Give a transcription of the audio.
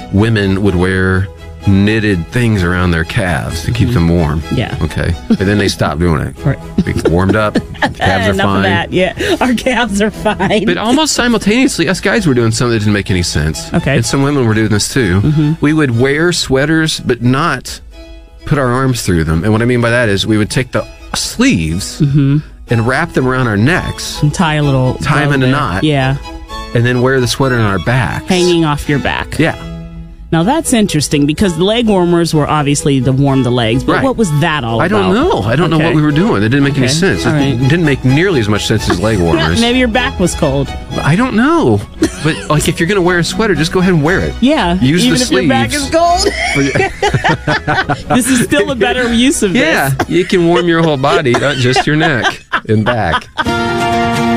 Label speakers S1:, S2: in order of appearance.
S1: women would wear knitted things around their calves to keep them warm.
S2: Yeah.
S1: Okay. And then they stopped doing it.
S2: Right.
S1: They warmed up. Calves are
S2: Enough
S1: fine.
S2: of that. Yeah, our calves are fine.
S1: But almost simultaneously, us guys were doing something that didn't make any sense.
S2: Okay.
S1: And some women were doing this too.
S2: Mm-hmm.
S1: We would wear sweaters, but not put our arms through them. And what I mean by that is we would take the sleeves and wrap them around our necks,
S2: And tie
S1: them
S2: bow
S1: in a
S2: there.
S1: knot.
S2: Yeah,
S1: and then wear the sweater on our backs.
S2: hanging off your back.
S1: Yeah.
S2: Now that's interesting because the leg warmers were obviously to warm the legs, but
S1: Right.
S2: what was that all
S1: I
S2: about?
S1: don't know. I don't know what we were doing. It didn't make any
S2: Okay.
S1: sense.
S2: All right.
S1: It didn't make nearly as much sense as leg warmers.
S2: Maybe your back was cold.
S1: I don't know. But like, if you're going to wear a sweater, just go ahead and wear it.
S2: Yeah,
S1: Use
S2: even
S1: the
S2: if your back is
S1: sleeves.
S2: cold. This is still a better use of
S1: Yeah,
S2: this.
S1: you can warm your whole body, not just your neck and back.